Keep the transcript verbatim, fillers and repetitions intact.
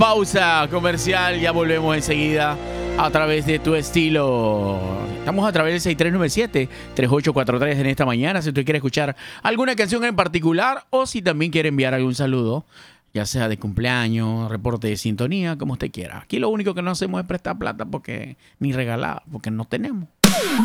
pausa comercial, ya volvemos enseguida a través de Tu Estilo. Estamos a través del seis tres nueve siete, tres ocho cuatro tres en esta mañana. Si usted quiere escuchar alguna canción en particular o si también quiere enviar algún saludo, ya sea de cumpleaños, reporte de sintonía, como usted quiera. Aquí lo único que no hacemos es prestar plata porque ni regalar, porque no tenemos.